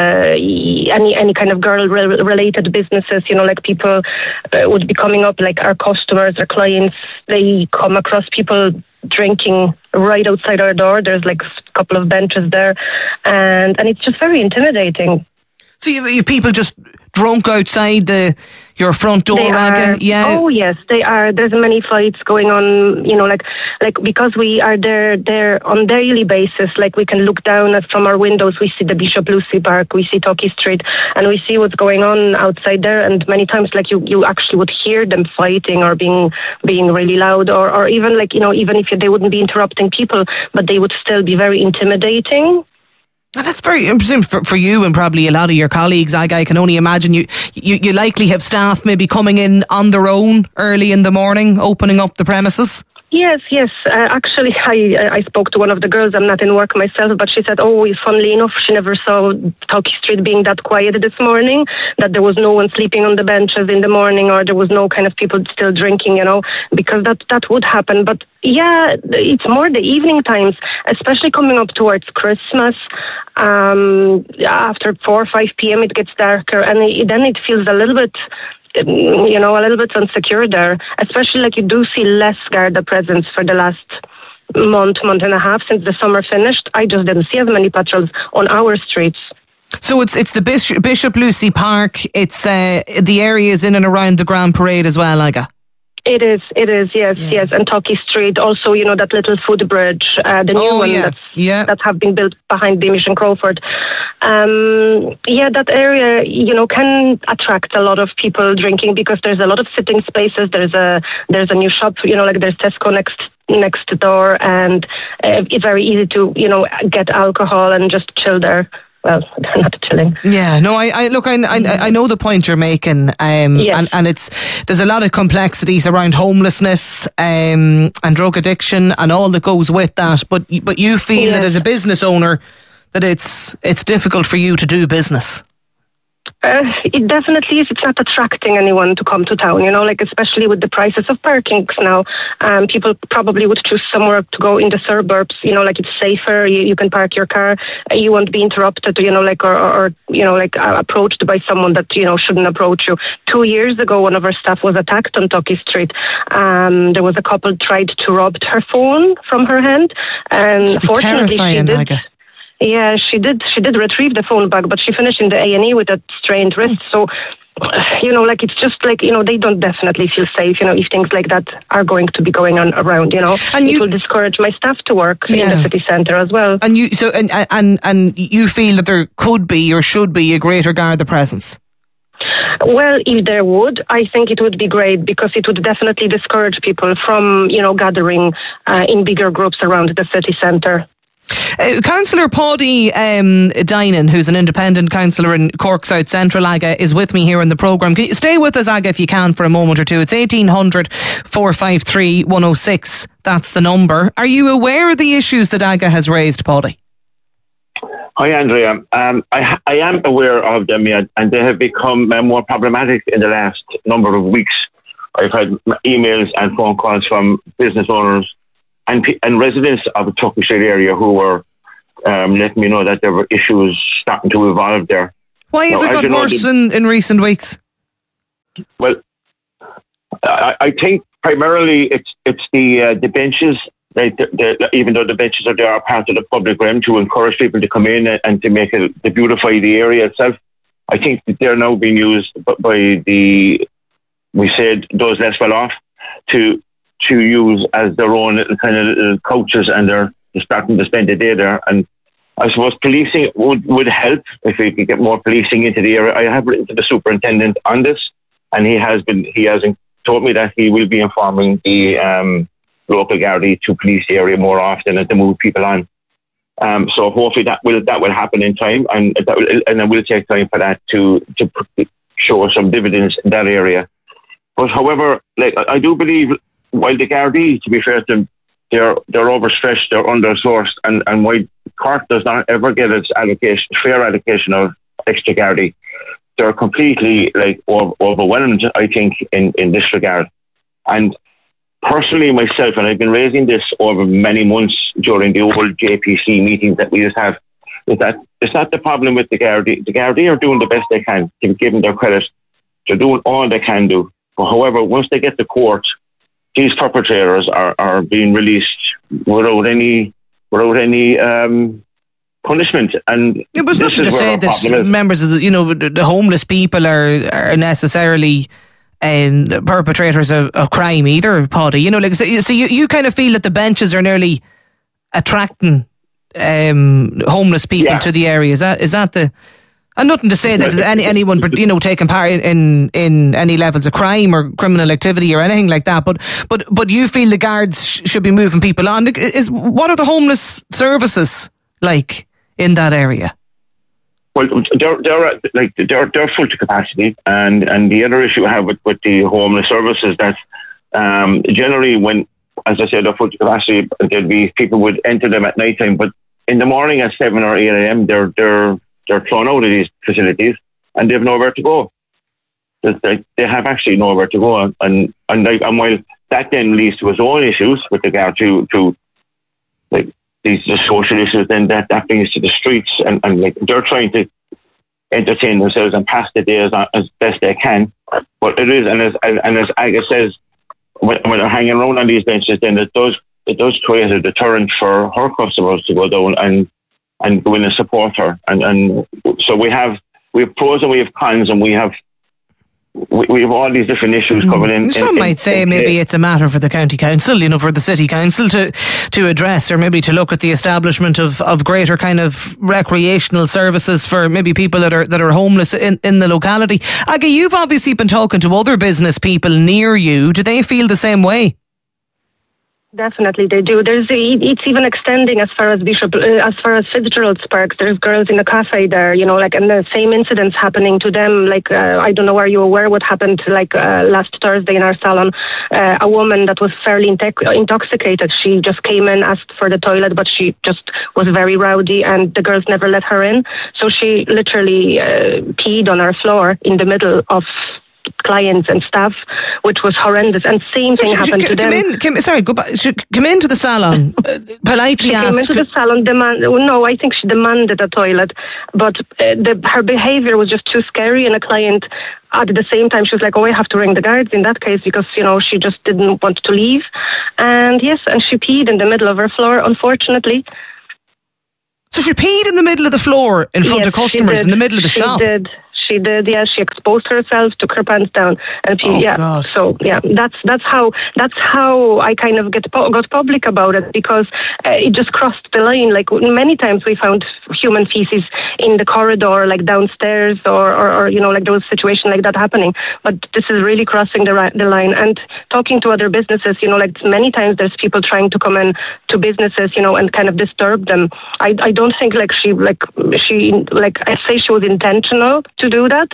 any kind of girl-related businesses, you know, like people would be coming up, like our customers, our clients, they come across people drinking right outside our door. There's like a couple of benches there, and it's just very intimidating. So you people just drunk outside your front door, Aga? Yeah. Oh yes, they are. There's many fights going on, you know, like because we are there on daily basis. Like we can look down from our windows, we see the Bishop Lucy Park, we see Tuckey Street, and we see what's going on outside there. And many times, like you actually would hear them fighting or being really loud, or even like, you know, even if they wouldn't be interrupting people, but they would still be very intimidating. That's very interesting for you and probably a lot of your colleagues. I can only imagine you likely have staff maybe coming in on their own early in the morning, opening up the premises. Yes. Actually, I spoke to one of the girls. I'm not in work myself, but she said, funnily enough, she never saw Tuckey Street being that quiet this morning, that there was no one sleeping on the benches in the morning, or there was no kind of people still drinking, you know, because that would happen. But yeah, it's more the evening times, especially coming up towards Christmas. After 4 or 5 p.m. it gets darker, and then it feels a little bit, you know, a little bit insecure there, especially like you do see less Garda presence for the last month and a half since the summer finished. I just didn't see as many patrols on our streets. So it's the Bishop Lucy Park, it's the areas in and around the Grand Parade as well, Aga? It is, yes. And Tuckey Street, also, you know, that little footbridge, the new one that have been built behind the Mission Crawford. That area, you know, can attract a lot of people drinking because there's a lot of sitting spaces. There's a new shop, you know, like there's Tesco next door, and it's very easy to, you know, get alcohol and just chill there. Well, they're not chilling. Yeah, no, I know the point you're making, yes. and there's a lot of complexities around homelessness and drug addiction and all that goes with that. But you feel that as a business owner that it's difficult for you to do business. It definitely is. It's not attracting anyone to come to town, like especially with the prices of parkings now. People probably would choose somewhere to go in the suburbs, like it's safer. You can park your car. You won't be interrupted, or approached by someone that, shouldn't approach you. 2 years ago, one of our staff was attacked on Tuckey Street. There was a couple tried to rob her phone from her hand, and fortunately she did. Aga. Yeah, she did retrieve the phone back, but she finished in the A&E with a strained wrist. So, it's just they don't definitely feel safe, if things like that are going to be going on around, And it will discourage my staff to work in the city centre as well. And you you feel that there could be or should be a greater Garda presence? Well, if there would, I think it would be great, because it would definitely discourage people from, gathering in bigger groups around the city centre. Councillor Paddy Dinan, who's an independent councillor in Cork South Central, Aga, is with me here in the programme. Can you stay with us, Aga, if you can, for a moment or two? It's 1800 453 106. That's the number. Are you aware of the issues that Aga has raised, Paddy? Hi, Andrea. I am aware of them, and they have become more problematic in the last number of weeks. I've had emails and phone calls from business owners and residents of the Tuckey Street area who were letting me know that there were issues starting to evolve there. Why has it got worse in recent weeks? Well, I think primarily it's the benches. Even though the benches are there, are part of the public realm to encourage people to come in and to beautify the area itself. I think that they're now being used by those less well off to use as their own little kind of little coaches, and they're starting to spend the day there. And I suppose policing would help if we could get more policing into the area. I have written to the superintendent on this, and he has told me that he will be informing the local Gardaí to police the area more often and to move people on. So hopefully that will happen in time, and it will take time for that to show some dividends in that area. But however, I do believe, while the Gardaí, to be fair to them, they're overstretched, they're under-resourced, and why Cork does not ever get its fair allocation of extra Gardaí, they're completely overwhelmed, I think, in this regard. And personally, myself, and I've been raising this over many months during the old JPC meetings that we used to have, is that it's not the problem with the Gardaí. The Gardaí are doing the best they can, to give them their credit. They're doing all they can do. But however, once they get to court, these perpetrators are being released without any punishment. And it was nothing to say that members of the homeless people are necessarily perpetrators of crime either, Paddy. So you kind of feel that the benches are nearly attracting homeless people to the area. Is that the? And nothing to say that anyone taking part in any levels of crime or criminal activity or anything like that. But you feel the guards should be moving people on. What are the homeless services like in that area? Well, they're full to capacity, and the other issue I have with the homeless services that generally, when, as I said, they're full to capacity, there'd be people would enter them at night time, but in the morning at 7 or 8 a.m. they're thrown out of these facilities, and they've nowhere to go. They have actually nowhere to go, and while that then leads to its own issues with regard to these social issues, then that brings to the streets, and they're trying to entertain themselves and pass the day as best they can. But it is, and as Aga says, when they're hanging around on these benches, then it does create a deterrent for her customers to go down and go in and support her. And so we have pros and we have cons, and we have all these different issues coming in. Some might say maybe it's a matter for the county council, for the city council to address, or maybe to look at the establishment of greater kind of recreational services for maybe people that are homeless in the locality. Aga, you've obviously been talking to other business people near you. Do they feel the same way? Definitely, they do. It's even extending as far as Fitzgerald's Park. There's girls in a cafe there, and the same incidents happening to them. I don't know, are you aware what happened, last Thursday in our salon? A woman that was fairly intoxicated. She just came in, asked for the toilet, but she just was very rowdy, and the girls never let her in. So she literally peed on our floor in the middle of clients and staff, which was horrendous. And same thing happened to them. Go back. Come into the salon, politely ask. Came into the salon, I think she demanded a toilet, but her behaviour was just too scary, and a client at the same time, she was like, I have to ring the guards in that case, because, she just didn't want to leave. And she peed in the middle of her floor, unfortunately. So she peed in the middle of the floor in front of customers in the middle of the shop? She did, yeah. She exposed herself, took her pants down, and God. So that's how I kind of got public about it, because it just crossed the line. Like, many times we found human feces in the corridor, like downstairs, or there was a situation like that happening. But this is really crossing the line. And talking to other businesses, many times there's people trying to come in to businesses, and kind of disturb them. I don't think she I say she was intentional to do that.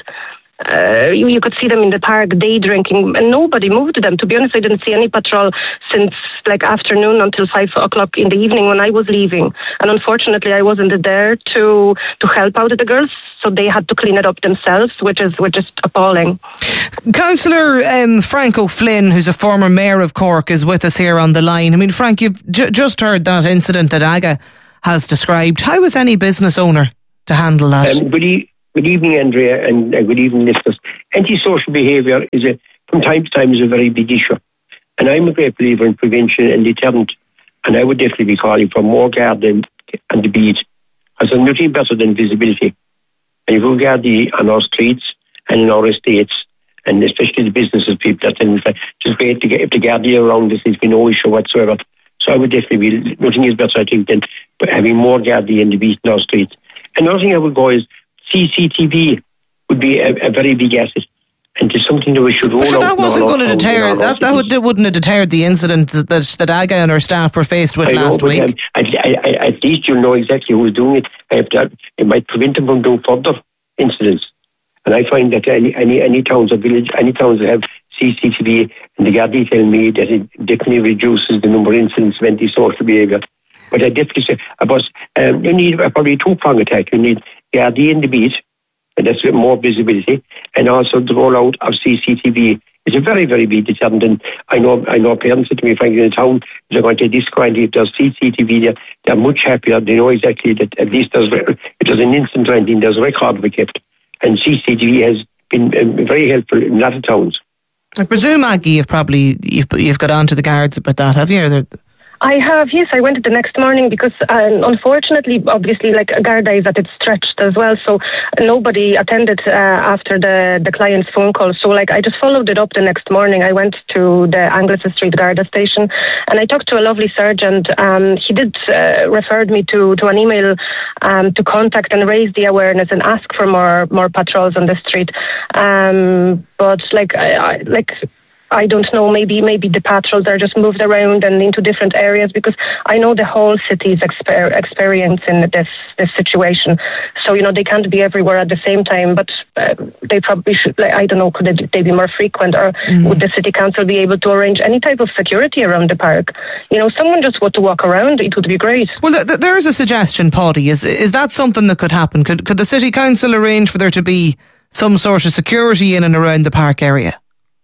You could see them in the park day drinking, and nobody moved them. To be honest, I didn't see any patrol since afternoon until 5 o'clock in the evening when I was leaving. And unfortunately, I wasn't there to help out the girls, so they had to clean it up themselves, which is appalling. Councillor Frank O'Flynn, who's a former mayor of Cork, is with us here on the line. I mean, Frank, you've just heard that incident that Aga has described. How is any business owner to handle that? Good evening, Andrea, and good evening, listeners. Antisocial behaviour from time to time, is a very big issue. And I'm a great believer in prevention and deterrent. And I would definitely be calling for more guard and the beat. As there's nothing better than visibility. And if we guard on our streets and in our estates, and especially the businesses, people that just wait to get, if the guard around us, there's been no issue whatsoever. So I would definitely be, nothing is better, I think, than having more guard and the beat in our streets. Another thing I would go is, CCTV would be a very big asset, and it's something that we should roll out. That wasn't going to deter. That wouldn't have deterred the incident that Aga and her staff were faced with last week. At least you'll know exactly who's doing it. It might prevent them from doing further incidents. And I find that any towns or village, any towns that have CCTV, and the Gardaí tell me that it definitely reduces the number of incidents of antisocial behaviour. But I definitely say you need probably a two-prong attack. You need Gardaí in the beat, and that's more visibility, and also the rollout of CCTV is a very, very big deterrent. And I know parents said to me, frankly, in the town, they're going to discount if there's CCTV, they're much happier. They know exactly that at least if there's an incident or anything, there's a record we kept. And CCTV has been very helpful in a lot of towns. I presume, Aggie, you've got on to the guards about that, have you? I have, yes. I went the next morning because, unfortunately, obviously, Garda is at its stretched as well, so nobody attended after the client's phone call. So, I just followed it up the next morning. I went to the Anglesey Street Garda station, and I talked to a lovely sergeant. He did refer me to an email to contact and raise the awareness and ask for more patrols on the street. But I don't know, maybe the patrols are just moved around and into different areas, because I know the whole city is experiencing this situation. So, they can't be everywhere at the same time, but they probably should, I don't know, could they be more frequent, or would the city council be able to arrange any type of security around the park? Someone just want to walk around, it would be great. Well, there is a suggestion, Paddy. Is that something that could happen? Could the city council arrange for there to be some sort of security in and around the park area?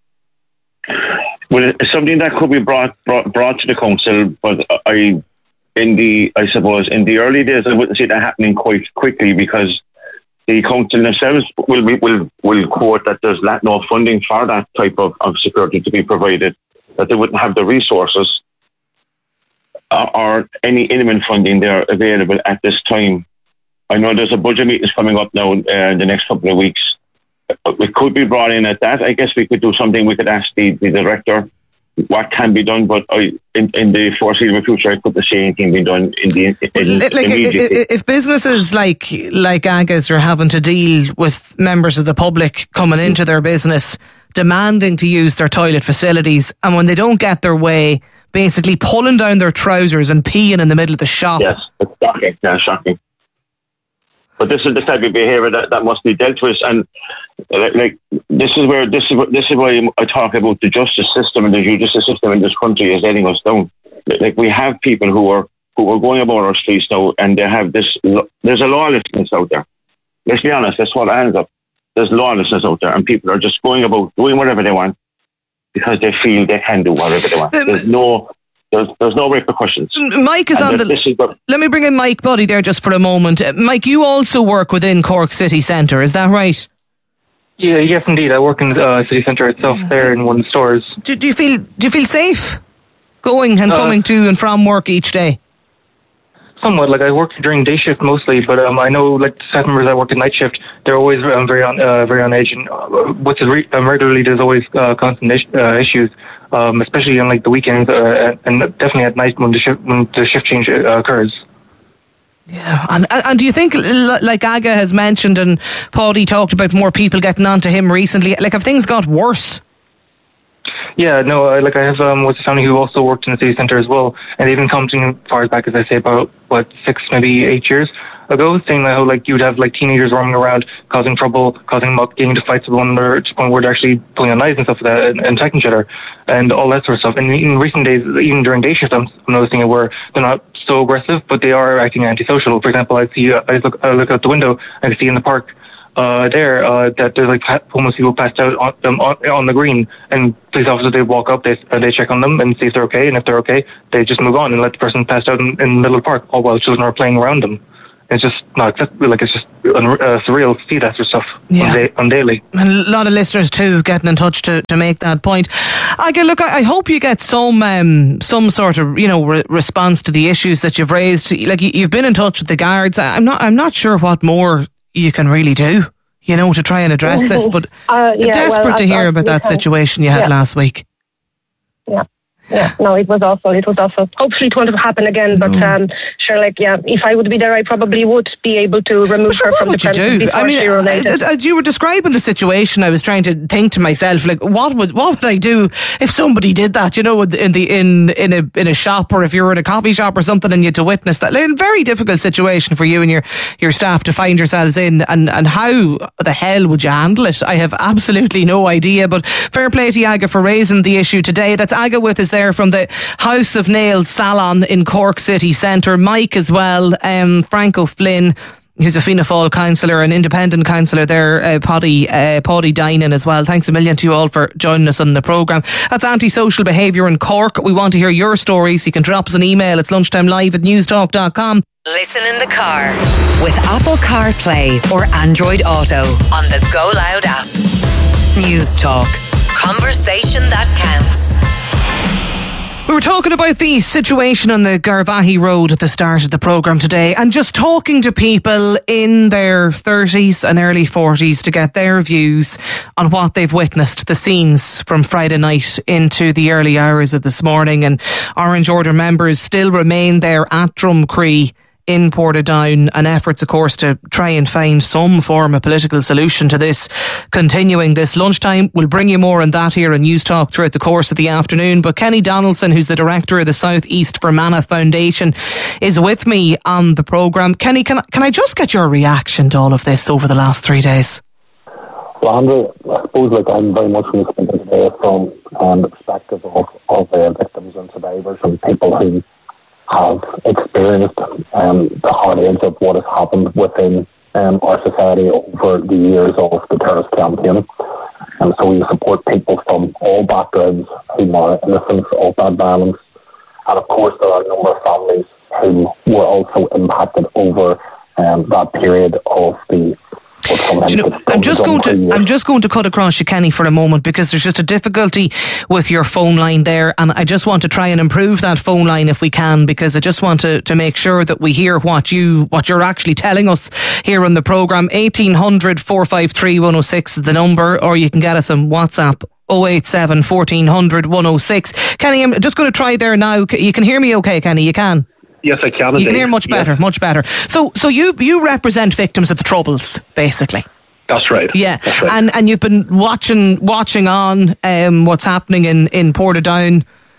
Well, it's something that could be brought to the council, but I suppose in the early days I wouldn't see that happening quite quickly, because the council themselves will quote that there's no funding for that type of security to be provided, that they wouldn't have the resources or any minimum funding there available at this time. I know there's a budget meeting coming up now in the next couple of weeks. It could be brought in at that. I guess we could do something. We could ask the director what can be done, but in the foreseeable future, I couldn't see anything being done immediately. If businesses like Aga's are having to deal with members of the public coming into their business, demanding to use their toilet facilities, and when they don't get their way, basically pulling down their trousers and peeing in the middle of the shop. Yes, it's shocking. Yeah, shocking. But this is the type of behaviour that must be dealt with, and this is why I talk about the justice system and the judicial system in this country is letting us down. Like, we have people who are going about our streets now, and they have this. There's a lawlessness out there. Let's be honest. That's what ends up. There's lawlessness out there, and people are just going about doing whatever they want because they feel they can do whatever they want. There's no repercussions. Mike is on the... Let me bring in Mike Buddy there just for a moment. Mike, you also work within Cork City Centre, is that right? Yeah, yes, indeed. I work in the city centre itself there in one of the stores. Do you feel safe going and coming to and from work each day? Somewhat. Like, I work during day shift mostly, but I know, like, staff members that work at night shift, they're always very on edge, and regularly there's always constant issues, especially on, like, the weekends and definitely at night when the shift change occurs. Yeah, and do you think, like Aga has mentioned and Paddy talked about more people getting onto him recently, like, have things got worse? Yeah, no, I have with a family who also worked in the city centre as well, and they've been commenting as far back as I say about 6, maybe 8 years ago, saying that how, like, you'd have, like, teenagers roaming around causing trouble, causing muck, getting into fights with one another to the point where they're actually pulling on knives and stuff like that and attacking each other and all that sort of stuff. And in recent days, even during day shift, I'm noticing it where they're not so aggressive, but they are acting antisocial. For example, I look out the window and I see in the park that there's, like, homeless people passed out on the green, and police officers, they walk up, they check on them and see if they're okay, and if they're okay, they just move on and let the person pass out in the middle of the park, all while children are playing around them. It's just not acceptable. Like, it's just surreal to see that sort of stuff on daily. And a lot of listeners too getting in touch to make that point. I hope you get some sort of response to the issues that you've raised. Like, you've been in touch with the guards. I'm not sure what more you can really do, to try and address this. But desperate to hear about that situation you had last week. Yeah, no, it was awful. Hopefully it won't happen again, but sure, like, if I would be there, I probably would be able to remove her from the premises before she related. As you were describing the situation, I was trying to think to myself, like, what would I do if somebody did that, in a shop, or if you were in a coffee shop or something and you had to witness that. Like, a very difficult situation for you and your staff to find yourselves in, and how the hell would you handle it? I have absolutely no idea, but fair play to Aga for raising the issue today. That's Aga with us there from the House of Nails salon in Cork City Centre. Mike as well, Frank O'Flynn, who's a Fianna Fáil councillor, an independent councillor there, Paddy Dinan as well. Thanks a million to you all for joining us on the programme. That's antisocial behaviour in Cork. We want to hear your stories. You can drop us an email. It's lunchtimelive@newstalk.com. Listen in the car with Apple CarPlay or Android Auto on the Go Loud app. News Talk. Conversation that counts. We were talking about the situation on the Garvaghey Road at the start of the programme today, and just talking to people in their 30s and early 40s to get their views on what they've witnessed, the scenes from Friday night into the early hours of this morning. And Orange Order members still remain there at Drumcree in Portadown, and efforts, of course, to try and find some form of political solution to this continuing this lunchtime. We'll bring you more on that here on News Talk throughout the course of the afternoon. But Kenny Donaldson, who's the director of the South East Fermanagh Foundation, is with me on the programme. Kenny, can I just get your reaction to all of this over the last 3 days? Well, Andrew, I suppose, like, I'm very much listening today from the perspective of victims and survivors and people who have experienced the hard edge of what has happened within our society over the years of the terrorist campaign. And so we support people from all backgrounds who are innocent of that violence. And of course, there are a number of families who were also impacted over that period of the... I'm just going to cut across you, Kenny, for a moment, because there's just a difficulty with your phone line there, and I just want to try and improve that phone line if we can, because I just want to make sure that we hear what you're actually telling us here on the programme. 1800 453 106 is the number, or you can get us on WhatsApp 087 1400 106. Kenny, I'm just going to try there now. You can hear me okay, Kenny? You can? Yes, I can. You can hear much better, much better. So you represent victims of the Troubles, basically. That's right. Yeah, that's right. And you've been watching on what's happening in Portadown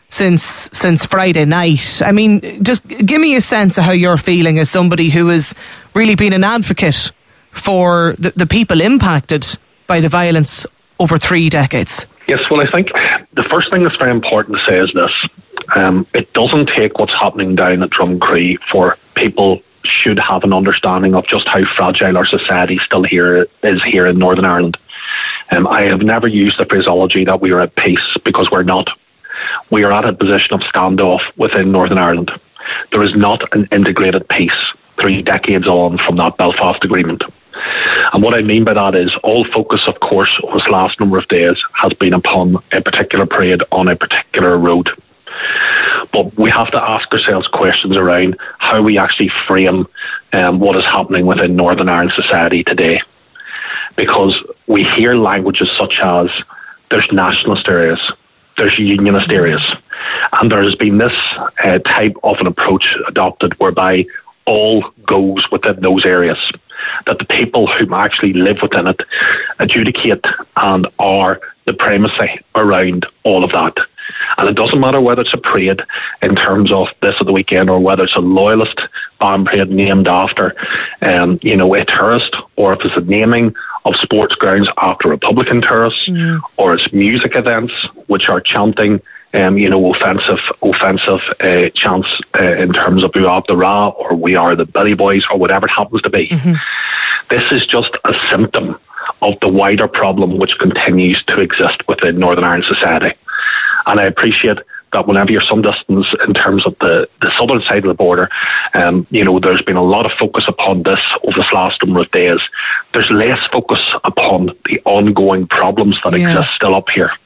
since Friday night. I mean, just give me a sense of how you're feeling as somebody who has really been an advocate for the people impacted by the violence over 3 decades. Yes, well, I think the first thing that's very important to say is this. It doesn't take what's happening down at Drumcree for people should have an understanding of just how fragile our society is here in Northern Ireland. I have never used the phraseology that we are at peace, because we're not. We are at a position of standoff within Northern Ireland. There is not an integrated peace 3 decades on from that Belfast Agreement. And what I mean by that is all focus, of course, over this last number of days has been upon a particular parade on a particular road. But we have to ask ourselves questions around how we actually frame what is happening within Northern Ireland society today. Because we hear languages such as there's nationalist areas, there's unionist areas, and there has been this type of an approach adopted whereby all goes within those areas, that the people who actually live within it adjudicate and are the primacy around all of that. And it doesn't matter whether it's a parade in terms of this of the weekend, or whether it's a loyalist band parade named after a tourist, or if it's a naming of sports grounds after Republican tourists, or it's music events which are chanting offensive chants in terms of "We Are the Ra" or "We Are the Billy Boys" or whatever it happens to be. This is just a symptom of the wider problem which continues to exist within Northern Ireland society. And I appreciate that whenever you're some distance in terms of the southern side of the border, there's been a lot of focus upon this over this last number of days. There's less focus upon the ongoing problems that exist still up here.